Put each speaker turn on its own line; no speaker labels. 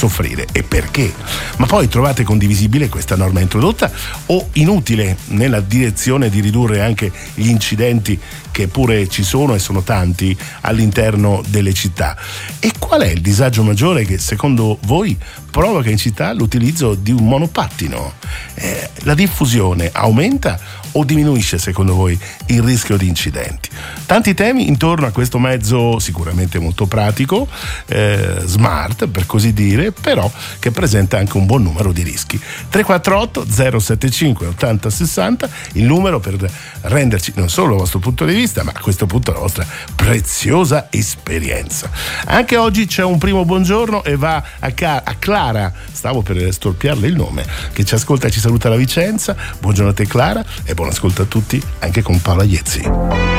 soffrire. E perché? Ma poi trovate condivisibile questa norma introdotta o inutile nella direzione di ridurre anche gli incidenti che pure ci sono e sono tanti all'interno delle città? E qual è il disagio maggiore che secondo voi provoca in città l'utilizzo di un monopattino? La diffusione aumenta o diminuisce secondo voi il rischio di incidenti? Tanti temi intorno a questo mezzo sicuramente molto pratico, smart per così dire, però che presenta anche un buon numero di rischi. 348 075 80 60 il numero per renderci non solo il vostro punto di vista, ma a questo punto la vostra preziosa esperienza. Anche oggi c'è un primo buongiorno e va a Clara, stavo per storpiarle il nome, che ci ascolta e ci saluta da Vicenza. Buongiorno a te Clara e buon ascolto a tutti anche con Paola Iezzi.